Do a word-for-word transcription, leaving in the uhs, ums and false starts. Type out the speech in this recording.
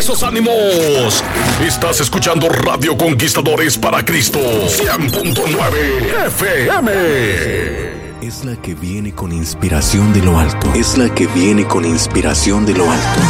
esos ánimos. Estás escuchando Radio Conquistadores para Cristo cien punto nueve F M. Es la que viene con inspiración de lo alto. Es la que viene con inspiración de lo alto.